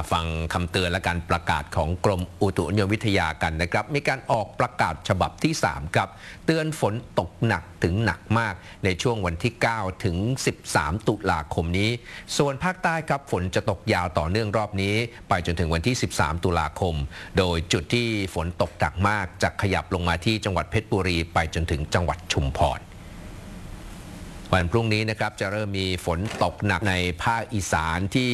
ฟังคำเตือนและการประกาศของกรมอุตุนิยมวิทยากันนะครับมีการออกประกาศฉบับที่3ครับเตือนฝนตกหนักถึงหนักมากในช่วงวันที่9ถึง13ตุลาคมนี้ส่วนภาคใต้ครับฝนจะตกยาวต่อเนื่องรอบนี้ไปจนถึงวันที่13ตุลาคมโดยจุดที่ฝนตกหนักมากจะขยับลงมาที่จังหวัดเพชรบุรีไปจนถึงจังหวัดชุมพรวันพรุ่งนี้นะครับจะเริ่มมีฝนตกหนักในภาคอีสานที่